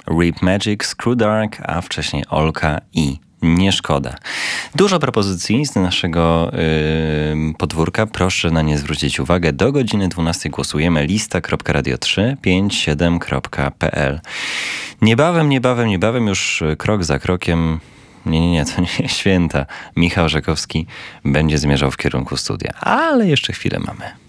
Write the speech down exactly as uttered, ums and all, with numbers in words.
Rip Magic, Screwdark, a wcześniej Olka i Nie szkoda. Dużo propozycji z naszego yy, podwórka. Proszę na nie zwrócić uwagę. Do godziny dwunastej głosujemy. lista kropka radio trzy pięć siedem kropka p l. Niebawem, niebawem, niebawem już krok za krokiem. Nie, nie, nie, to nie święta. Michał Rzekowski będzie zmierzał w kierunku studia. Ale jeszcze chwilę mamy.